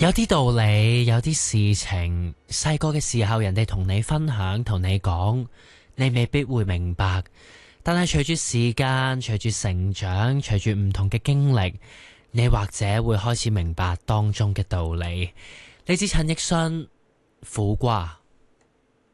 有啲道理，有啲事情，細個嘅時候人哋同你分享，同你講，你未必會明白。但係隨住時間，隨住成長，隨住唔同嘅經歷，你或者會開始明白當中嘅道理。嚟自陳奕迅苦瓜。